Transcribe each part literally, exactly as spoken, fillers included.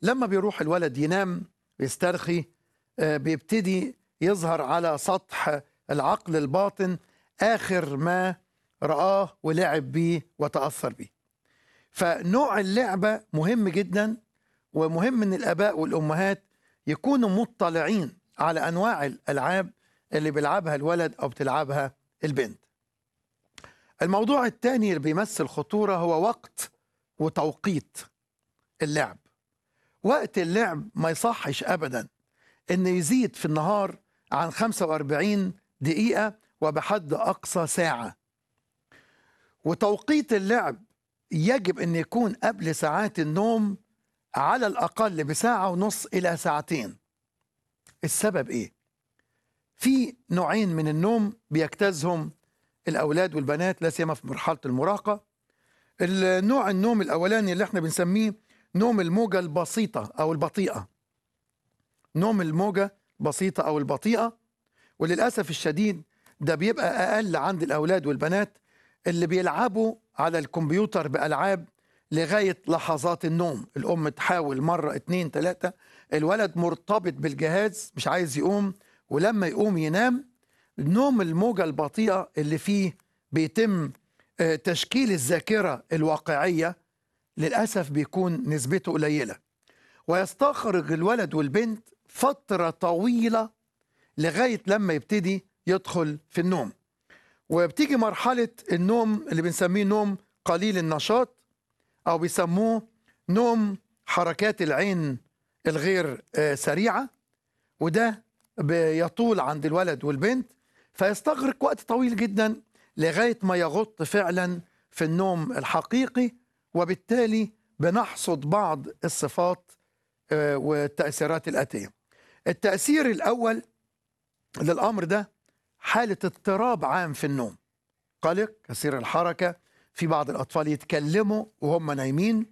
لما بيروح الولد ينام يسترخي، آه، بيبتدي يظهر على سطح العقل الباطن آخر ما رآه ولعب بيه وتأثر بيه. فنوع اللعبة مهم جدا، ومهم ان الآباء والأمهات يكونوا مطلعين على أنواع الألعاب اللي بيلعبها الولد أو بتلعبها البنت. الموضوع الثاني اللي بيمثل خطورة هو وقت وتوقيت اللعب. وقت اللعب ما يصحش أبدا إن يزيد في النهار عن خمسة وأربعين دقيقة وبحد أقصى ساعة. وتوقيت اللعب يجب أن يكون قبل ساعات النوم على الأقل بساعة ونص إلى ساعتين. السبب إيه؟ في نوعين من النوم بيجتازهم الأولاد والبنات لا سيما في مرحلة المراهقة. النوع النوم الأولاني اللي احنا بنسميه نوم الموجة البسيطة أو البطيئة. نوم الموجة بسيطة أو البطيئة، وللأسف الشديد ده بيبقى أقل عند الأولاد والبنات اللي بيلعبوا على الكمبيوتر بألعاب لغاية لحظات النوم. الأم تحاول مرة اتنين تلاتة، الولد مرتبط بالجهاز مش عايز يقوم، ولما يقوم ينام. نوم الموجة البطيئة اللي فيه بيتم آه، تشكيل الذاكرة الواقعية للأسف بيكون نسبته قليلة، ويستغرق الولد والبنت فترة طويلة لغاية لما يبتدي يدخل في النوم. وبتيجي مرحلة النوم اللي بنسميه نوم قليل النشاط، أو بيسموه نوم حركات العين الغير آه، سريعة، وده بيطول عند الولد والبنت، فيستغرق وقت طويل جدا لغاية ما يغط فعلا في النوم الحقيقي، وبالتالي بنحصد بعض الصفات آه، والتأثيرات الآتية. التأثير الأول للأمر ده حالة اضطراب عام في النوم، قلق كثير الحركة، في بعض الأطفال يتكلموا وهم نايمين.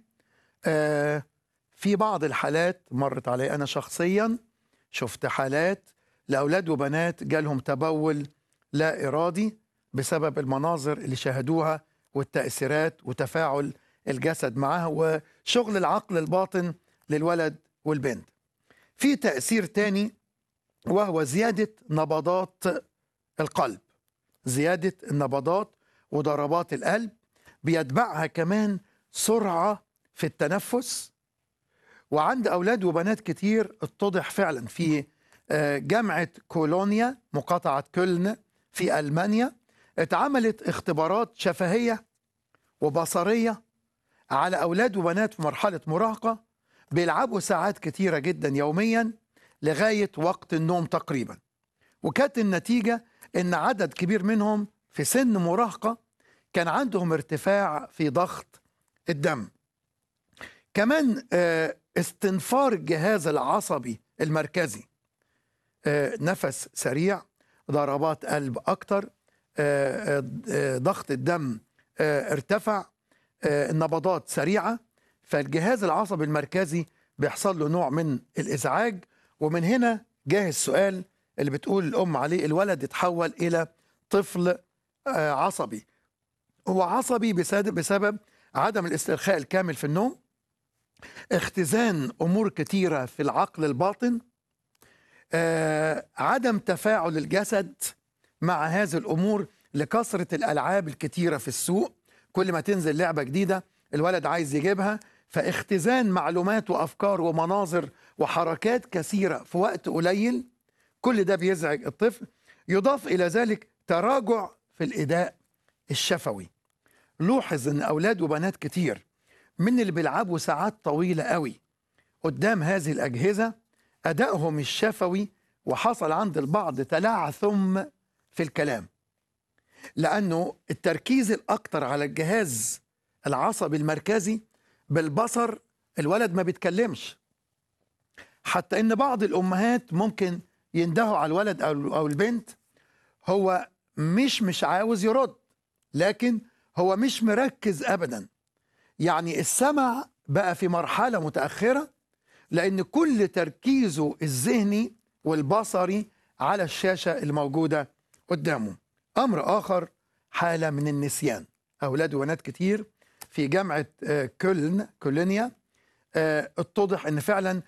آه في بعض الحالات مرت علي أنا شخصيا، شفت حالات لأولاد وبنات جالهم تبول لا إرادي بسبب المناظر اللي شاهدوها والتأثيرات وتفاعل الجسد معها وشغل العقل الباطن للولد والبنت. في تأثير تاني وهو زيادة نبضات القلب، زيادة النبضات وضربات القلب، بيتبعها كمان سرعة في التنفس. وعند أولاد وبنات كتير اتضح فعلا في آه، جامعة كولونيا مقاطعة كولن في ألمانيا، اتعملت اختبارات شفهية وبصرية على أولاد وبنات في مرحلة مراهقة بيلعبوا ساعات كتيرة جدا يوميا لغاية وقت النوم تقريبا. وكانت النتيجة إن عدد كبير منهم في سن مراهقة كان عندهم ارتفاع في ضغط الدم. كمان آه، استنفار الجهاز العصبي المركزي، آه، نفس سريع، ضربات قلب أكتر، آه، آه، آه، ضغط الدم آه، ارتفع، آه، النبضات سريعة. فالجهاز العصبي المركزي بيحصل له نوع من الإزعاج. ومن هنا جاه السؤال اللي بتقول الأم عليه، الولد يتحول إلى طفل آه، عصبي. هو عصبي بسبب بسبب عدم الاسترخاء الكامل في النوم، اختزان أمور كتيرة في العقل الباطن، آه، عدم تفاعل الجسد مع هذه الأمور لكثرة الألعاب الكتيرة في السوق. كل ما تنزل لعبة جديدة الولد عايز يجيبها، فاختزان معلومات وأفكار ومناظر وحركات كثيرة في وقت قليل، كل ده بيزعج الطفل. يضاف إلى ذلك تراجع في الإداء الشفوي. لوحظ أن أولاد وبنات كتير من اللي بيلعبوا ساعات طويلة قوي قدام هذه الأجهزة أدائهم الشفوي وحصل عند البعض تلعثم في الكلام، لأنه التركيز الأكتر على الجهاز العصبي المركزي بالبصر، الولد ما بيتكلمش. حتى إن بعض الأمهات ممكن يندهوا على الولد أو البنت، هو مش مش عاوز يرد، لكن هو مش مركز أبدا. يعني السمع بقى في مرحلة متأخرة، لأن كل تركيزه الذهني والبصري على الشاشة الموجودة قدامه. أمر آخر حالة من النسيان. أولاد وبنات كتير في جامعة كولن كولونيا آه، اتضح ان فعلا